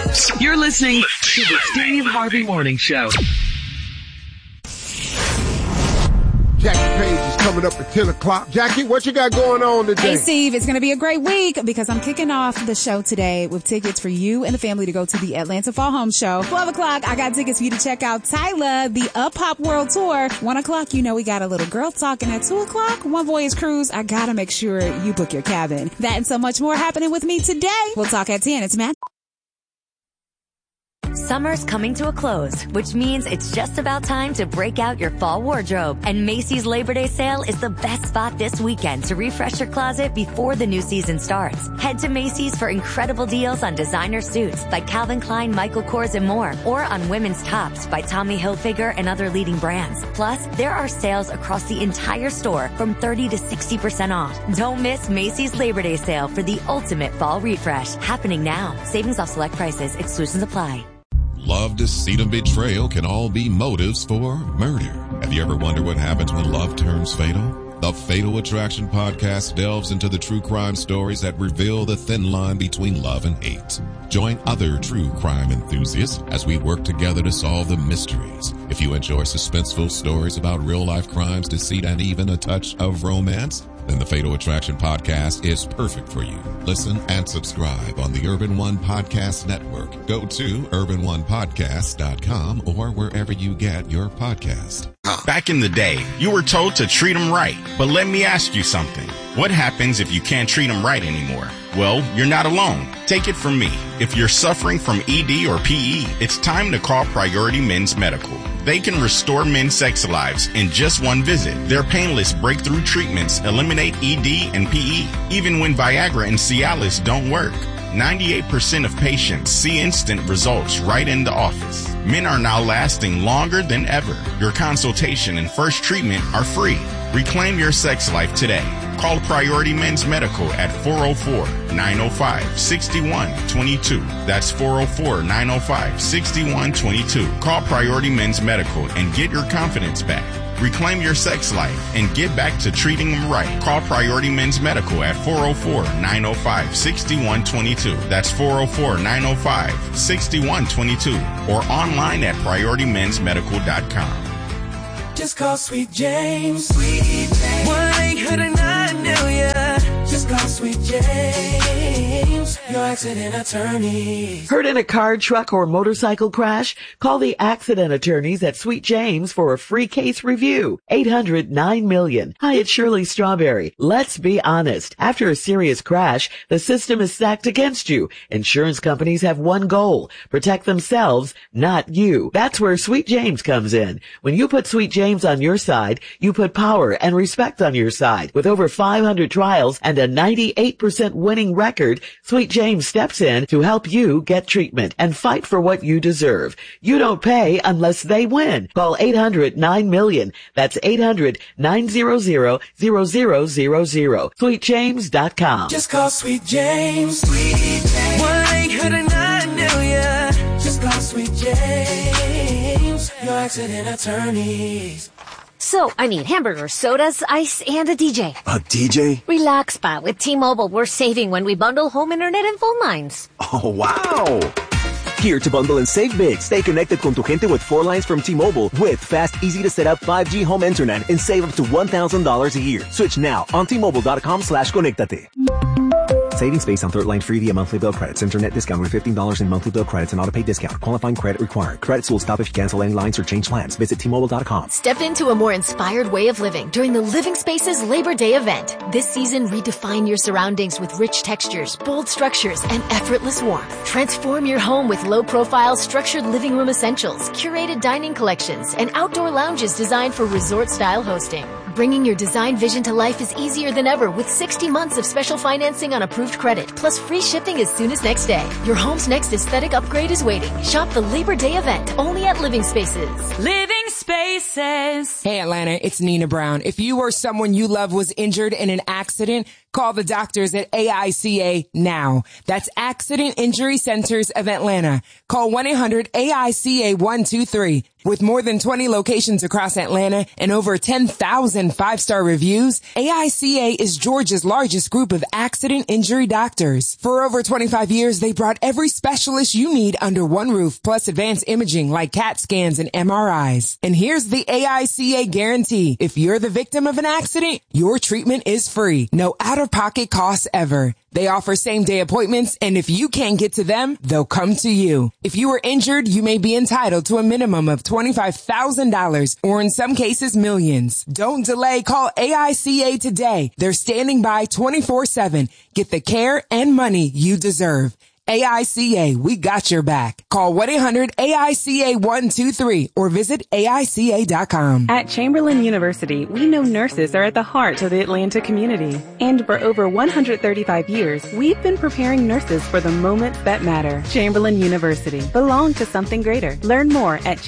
You're listening to the Steve Harvey Morning Show. Jackie Page is coming up at 10 o'clock. Jackie, what you got going on today? Hey, Steve, it's going to be a great week because I'm kicking off the show today with tickets for you and the family to go to the Atlanta Fall Home Show. 12 o'clock, I got tickets for you to check out Tyla, the Up Pop World Tour. 1 o'clock, you know we got a little girl talking. At 2 o'clock, One Voyage Cruise. I got to make sure you book your cabin. That and so much more happening with me today. We'll talk at 10. It's Matt. Summer's coming to a close, which means it's just about time to break out your fall wardrobe. And Macy's Labor Day sale is the best spot this weekend to refresh your closet before the new season starts. Head to Macy's for incredible deals on designer suits by Calvin Klein, Michael Kors, and more, or on women's tops by Tommy Hilfiger and other leading brands. Plus, there are sales across the entire store from 30 to 60% off. Don't miss Macy's Labor Day sale for the ultimate fall refresh. Happening now. Savings off select prices. Exclusions apply. Love, deceit, and betrayal can all be motives for murder. Have you ever wondered what happens when love turns fatal? The Fatal Attraction podcast delves into the true crime stories that reveal the thin line between love and hate. Join other true crime enthusiasts as we work together to solve the mysteries. If you enjoy suspenseful stories about real-life crimes, deceit, and even a touch of romance, then the Fatal Attraction podcast is perfect for you. Listen and subscribe on the Urban One Podcast Network. Go to urbanonepodcast.com or wherever you get your podcast. Back in the day, you were told to treat them right. But let me ask you something. What happens if you can't treat them right anymore? Well, you're not alone. Take it from me. If you're suffering from ED or PE, it's time to call Priority Men's Medical. They can restore men's sex lives in just one visit. Their painless breakthrough treatments eliminate ED and PE, even when Viagra and Cialis don't work. 98% of patients see instant results right in the office. Men are now lasting longer than ever. Your consultation and first treatment are free. Reclaim your sex life today. Call Priority Men's Medical at 404-905-6122. That's 404-905-6122. Call Priority Men's Medical and get your confidence back. Reclaim your sex life and get back to treating them right. Call Priority Men's Medical at 404-905-6122. That's 404-905-6122. Or online at PriorityMen'sMedical.com. Just call Sweet James. Sweet James. 1-800-9-million. Just call Sweet James. Your accident attorney. Hurt in a car, truck, or motorcycle crash? Call the accident attorneys at Sweet James for a free case review. 800-9-million. Hi, it's Shirley Strawberry. Let's be honest. After a serious crash, the system is stacked against you. Insurance companies have one goal: protect themselves, not you. That's where Sweet James comes in. When you put Sweet James on your side, you put power and respect on your side. With over 500 trials and a 98% winning record, Sweet James steps in to help you get treatment and fight for what you deserve. You don't pay unless they win. Call 800-9-million. That's 800-900-0000. SweetJames.com. Just call Sweet James. Sweet James. 1-800-9-million. Just call Sweet James. Your accident attorneys. So, I need hamburgers, sodas, ice, and a DJ. A DJ? Relax, pa. With T-Mobile, we're saving when we bundle home internet and phone lines. Oh, wow! Here to bundle and save big. Stay connected con tu gente with 4 lines from T-Mobile with fast, easy-to-set-up 5G home internet and save up to $1,000 a year. Switch now on T-Mobile.com/conectate. Savings based on third line free via monthly bill credits. Internet discount with $15 in monthly bill credits and auto-pay discount. Qualifying credit required. Credits will stop if you cancel any lines or change plans. Visit T-Mobile.com. Step into a more inspired way of living during the Living Spaces Labor Day event. This season, redefine your surroundings with rich textures, bold structures, and effortless warmth. Transform your home with low-profile, structured living room essentials, curated dining collections, and outdoor lounges designed for resort-style hosting. Bringing your design vision to life is easier than ever with 60 months of special financing on approved credit, plus free shipping as soon as next day. Your home's next aesthetic upgrade is waiting. Shop the Labor Day event only at Living Spaces. Living Spaces. Hey Atlanta, it's Nina Brown. If you or someone you love was injured in an accident, Call the doctors at AICA now. That's Accident Injury Centers of Atlanta. Call 1-800-AICA-123. With more than 20 locations across Atlanta and over 10,000 five-star reviews, AICA is Georgia's largest group of accident injury doctors. For over 25 years, they brought every specialist you need under one roof, plus advanced imaging like CAT scans and MRIs. And here's the AICA guarantee. If you're the victim of an accident, your treatment is free. No out-of-pocket costs ever. They offer same-day appointments, and if you can't get to them, they'll come to you. If you are injured, you may be entitled to a minimum of $25,000, or in some cases, millions. Don't delay. Call AICA today. They're standing by 24/7. Get the care and money you deserve. AICA, we got your back. Call 1-800-AICA-123 or visit AICA.com. At Chamberlain University, we know nurses are at the heart of the Atlanta community. And for over 135 years, we've been preparing nurses for the moments that matter. Chamberlain University. Belong to something greater. Learn more at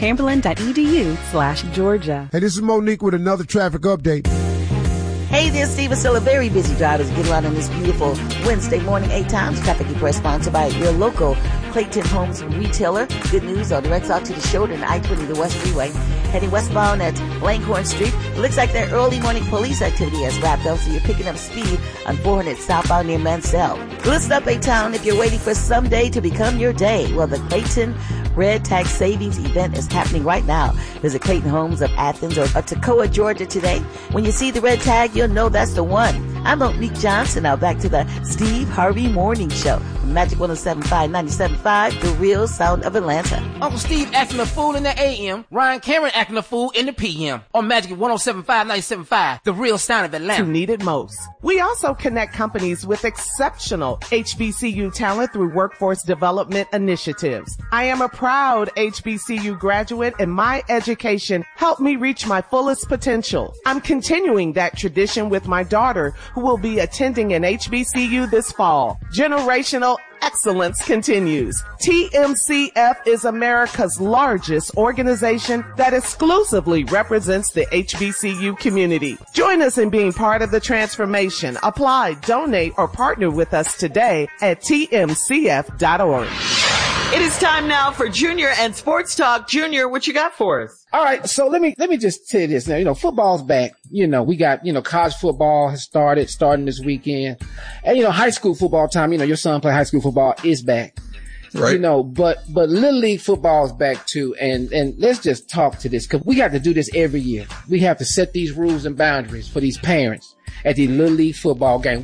chamberlain.edu/Georgia. Hey, this is Monique with another traffic update. Hey there, Steve. It's still a very busy drive as we get around on this beautiful Wednesday morning. 8 times traffic report sponsored by your local Clayton Homes retailer. Good news on the right side to the shoulder and I-20 the West Freeway. Heading westbound at Langhorne Street. It looks like their early morning police activity has wrapped up, so you're picking up speed on 400 southbound near Mansell. Listen up, A-Town, if you're waiting for someday to become your day. Well, the Clayton Red Tag Savings event is happening right now. Visit Clayton Homes of Athens or Toccoa, Georgia today. When you see the red tag, you'll know that's the one. I'm Monique Johnson. Now back to the Steve Harvey Morning Show. Magic 107.5, 97.5, the real sound of Atlanta. Uncle Steve acting a fool in the AM. Ryan Cameron acting a fool in the PM. On Magic 107.5, 97.5, the real sound of Atlanta. Who need it most. We also connect companies with exceptional HBCU talent through workforce development initiatives. I am a proud HBCU graduate, and my education helped me reach my fullest potential. I'm continuing that tradition with my daughter, who will be attending an HBCU this fall. Generational excellence continues. TMCF is America's largest organization that exclusively represents the HBCU community. Join us in being part of the transformation. Apply, donate, or partner with us today at tmcf.org. It is time now for Junior and Sports Talk. Junior, what you got for us? All right, so let me just tell you this now. Football's back. We got, college football has starting this weekend. And, high school football time, your son play high school football is back. Right. But Little League football is back too. And let's just talk to this, because we have to do this every year. We have to set these rules and boundaries for these parents at the Little League football game.